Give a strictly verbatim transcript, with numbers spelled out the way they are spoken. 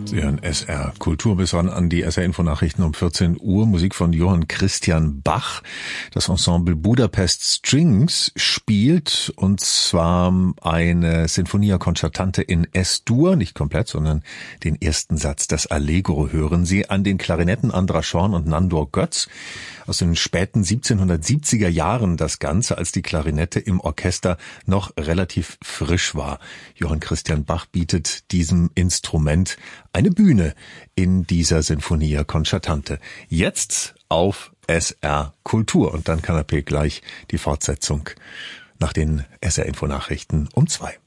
Sie hören S R Kultur bis ran an die S R Infonachrichten um vierzehn Uhr. Musik von Johann Christian Bach. Das Ensemble Budapest Strings spielt, und zwar eine Sinfonia Concertante in S-Dur, nicht komplett, sondern den ersten Satz, das Allegro, hören Sie. An den Klarinetten Andras Schorn und Nandor Götz. Aus den späten siebzehnhundertsiebziger Jahren das Ganze, als die Klarinette im Orchester noch relativ frisch war. Johann Christian Bach bietet diesem Instrument eine Bühne in dieser Sinfonia Concertante. Jetzt auf S R Kultur, und dann Kanapé gleich die Fortsetzung nach den S R Info Nachrichten um zwei.